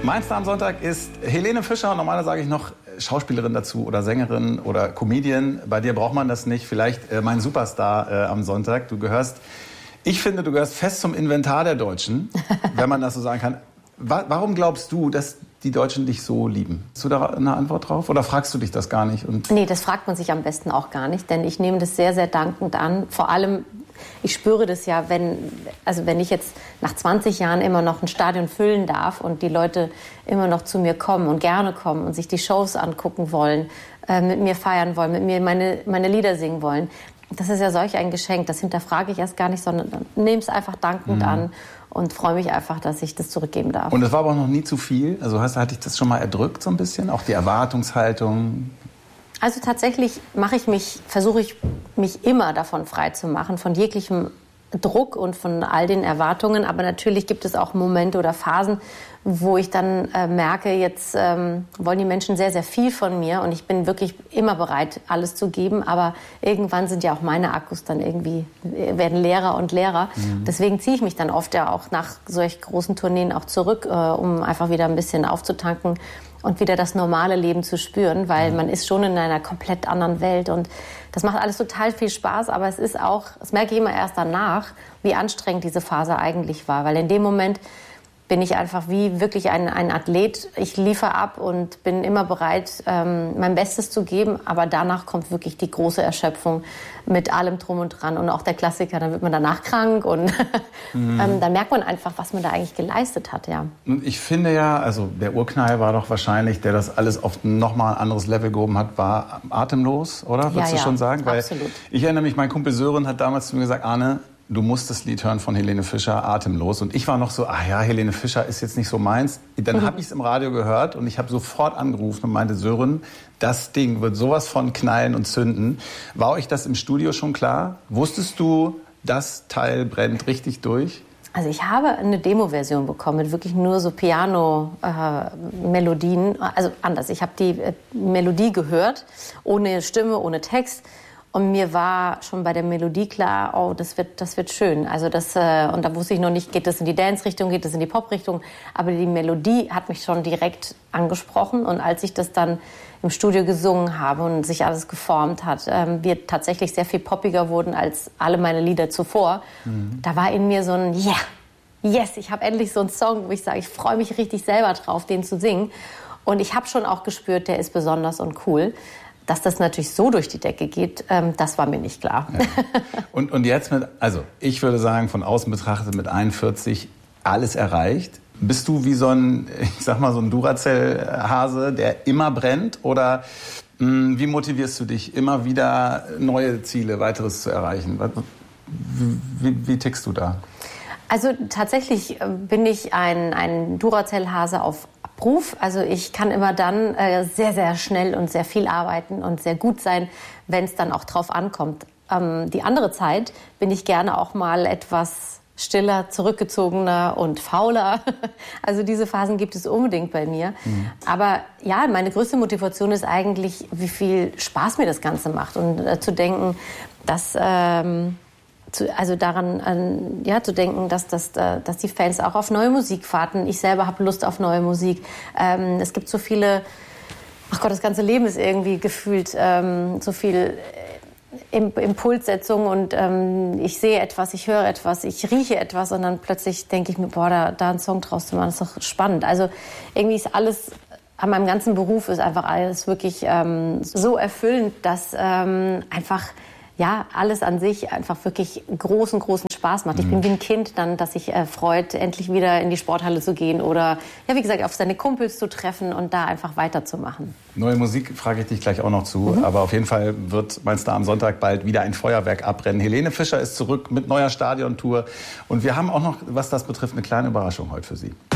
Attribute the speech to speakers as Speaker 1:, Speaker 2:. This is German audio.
Speaker 1: Mein Star am Sonntag ist Helene Fischer. Normalerweise sage ich noch Schauspielerin dazu oder Sängerin oder Comedian. Bei dir braucht man das nicht. Vielleicht mein Superstar am Sonntag. Ich finde, du gehörst fest zum Inventar der Deutschen, wenn man das so sagen kann. Warum glaubst du, dass die Deutschen dich so lieben? Hast du da eine Antwort drauf oder fragst du dich das gar nicht?
Speaker 2: Nee, das fragt man sich am besten auch gar nicht, denn ich nehme das sehr, sehr dankend an. Vor allem, ich spüre das ja, wenn ich jetzt nach 20 Jahren immer noch ein Stadion füllen darf und die Leute immer noch zu mir kommen und gerne kommen und sich die Shows angucken wollen, mit mir feiern wollen, mit mir meine Lieder singen wollen. Das ist ja solch ein Geschenk, das hinterfrage ich erst gar nicht, sondern nehme es einfach dankend an und freue mich einfach, dass ich das zurückgeben darf.
Speaker 1: Und es war aber auch noch nie zu viel? Also hatte ich das schon mal erdrückt so ein bisschen? Auch die Erwartungshaltung?
Speaker 2: Also tatsächlich versuche ich mich immer davon frei zu machen, von jeglichem Druck und von all den Erwartungen. Aber natürlich gibt es auch Momente oder Phasen, wo ich dann merke, jetzt wollen die Menschen sehr, sehr viel von mir. Und ich bin wirklich immer bereit, alles zu geben. Aber irgendwann sind ja auch meine Akkus dann werden leerer und leerer. Deswegen ziehe ich mich dann oft ja auch nach solch großen Tourneen auch zurück, um einfach wieder ein bisschen aufzutanken und wieder das normale Leben zu spüren, weil man ist schon in einer komplett anderen Welt und das macht alles total viel Spaß, aber es ist auch, das merke ich immer erst danach, wie anstrengend diese Phase eigentlich war, weil in dem Moment bin ich einfach wie wirklich ein Athlet. Ich liefere ab und bin immer bereit, mein Bestes zu geben. Aber danach kommt wirklich die große Erschöpfung mit allem Drum und Dran. Und auch der Klassiker, dann wird man danach krank. Und dann merkt man einfach, was man da eigentlich geleistet hat. Ja.
Speaker 1: Und ich finde ja, also der Urknall war doch wahrscheinlich, der das alles auf nochmal ein anderes Level gehoben hat, war Atemlos, oder? Würdest du schon sagen?
Speaker 2: Absolut.
Speaker 1: Weil ich erinnere mich, mein Kumpel Sören hat damals zu mir gesagt, Arne, du musst das Lied hören von Helene Fischer, Atemlos. Und ich war noch so, Helene Fischer ist jetzt nicht so meins. Dann habe ich es im Radio gehört und ich habe sofort angerufen und meinte, Sören, das Ding wird sowas von knallen und zünden. War euch das im Studio schon klar? Wusstest du, das Teil brennt richtig durch?
Speaker 2: Also ich habe eine Demo-Version bekommen mit wirklich nur so Piano-Melodien. Also anders, ich habe die Melodie gehört, ohne Stimme, ohne Text. Und mir war schon bei der Melodie klar, oh, das wird schön. Also und da wusste ich noch nicht, geht das in die Dance-Richtung, geht das in die Pop-Richtung. Aber die Melodie hat mich schon direkt angesprochen. Und als ich das dann im Studio gesungen habe und sich alles geformt hat, wir tatsächlich sehr viel poppiger wurden als alle meine Lieder zuvor. Da war in mir so ein yes, ich habe endlich so einen Song, wo ich sage, ich freue mich richtig selber drauf, den zu singen. Und ich habe schon auch gespürt, der ist besonders und cool. Dass das natürlich so durch die Decke geht, das war mir nicht klar.
Speaker 1: Ja. Und jetzt ich würde sagen, von außen betrachtet mit 41 alles erreicht. Bist du wie so ein Duracell-Hase, der immer brennt? Oder wie motivierst du dich, immer wieder neue Ziele, weiteres zu erreichen? Wie tickst du da?
Speaker 2: Also tatsächlich bin ich ein Duracell-Hase auf Abruf. Also ich kann immer dann sehr, sehr schnell und sehr viel arbeiten und sehr gut sein, wenn es dann auch drauf ankommt. Die andere Zeit bin ich gerne auch mal etwas stiller, zurückgezogener und fauler. Also diese Phasen gibt es unbedingt bei mir. Aber ja, meine größte Motivation ist eigentlich, wie viel Spaß mir das Ganze macht und zu denken, dass zu denken, dass die Fans auch auf neue Musik warten. Ich selber habe Lust auf neue Musik. Es gibt so viele, das ganze Leben ist irgendwie gefühlt so viel Impulssetzung und ich sehe etwas, ich höre etwas, ich rieche etwas und dann plötzlich denke ich mir, da einen Song draus zu machen, ist doch spannend. Also irgendwie ist alles, an meinem ganzen Beruf ist einfach alles wirklich so erfüllend, dass einfach alles an sich einfach wirklich großen Spaß macht. Ich bin wie ein Kind dann, das sich freut, endlich wieder in die Sporthalle zu gehen oder, wie gesagt, auf seine Kumpels zu treffen und da einfach weiterzumachen.
Speaker 1: Neue Musik frage ich dich gleich auch noch zu, aber auf jeden Fall wird mein Star am Sonntag bald wieder ein Feuerwerk abbrennen. Helene Fischer ist zurück mit neuer Stadiontour und wir haben auch noch, was das betrifft, eine kleine Überraschung heute für Sie.